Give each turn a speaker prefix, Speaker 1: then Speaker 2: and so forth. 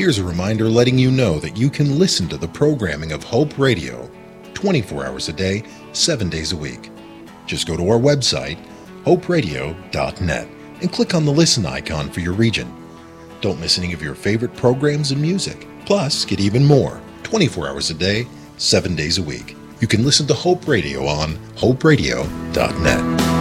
Speaker 1: Here's a reminder letting you know that you can listen to the programming of Hope Radio 24 hours a day, 7 days a week. Just go to our website, hoperadio.net, and click on the listen icon for your region. Don't miss any of your favorite programs and music. Plus, get even more 24 hours a day, 7 days a week. You can listen to Hope Radio on hoperadio.net.